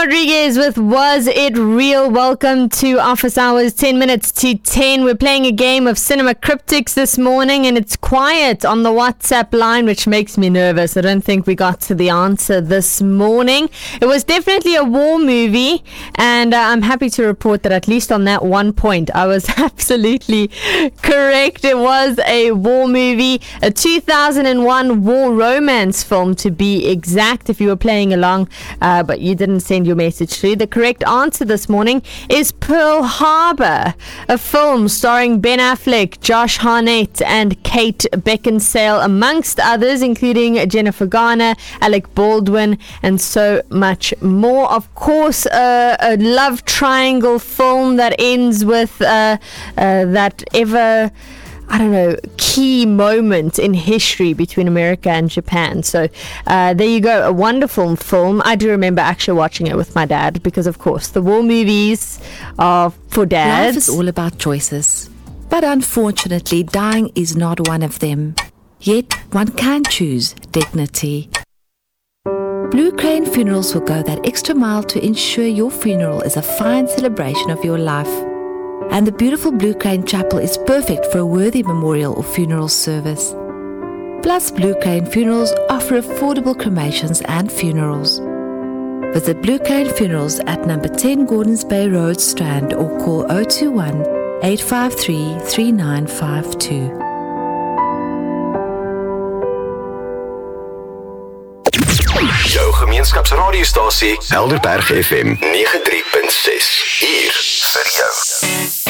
Rodriguez with Was It Real? Welcome to Office Hours, 10 minutes to 10. We're playing a game of Cinema Cryptics this morning, and it's quiet on the WhatsApp line, which makes me nervous. I don't think we got to the answer this morning. It was definitely a war movie, and I'm happy to report that at least on that one point, I was absolutely correct. It was a war movie, a 2001 war romance film to be exact, if you were playing along, but you didn't send your message through. The correct answer this morning is Pearl Harbor, a film starring Ben Affleck, Josh Hartnett, and Kate Beckinsale, amongst others, including Jennifer Garner, Alec Baldwin, and so much more. Of course, a love triangle film that ends with that ever, key moment in history between America and Japan. So there you go, a wonderful film. I do remember actually watching it with my dad because, of course, the war movies are for dads. Life is all about choices, but unfortunately, dying is not one of them. Yet, one can choose dignity. Blue Crane Funerals will go that extra mile to ensure your funeral is a fine celebration of your life. And the beautiful Blue Crane Chapel is perfect for a worthy memorial or funeral service. Plus, Blue Crane Funerals offer affordable cremations and funerals. Visit Blue Crane Funerals at number 10 Gordons Bay Road, Strand, or call 021 853 3952. Jou gemeenskapsradiostasie Helderberg FM 93.6 hier vir jou.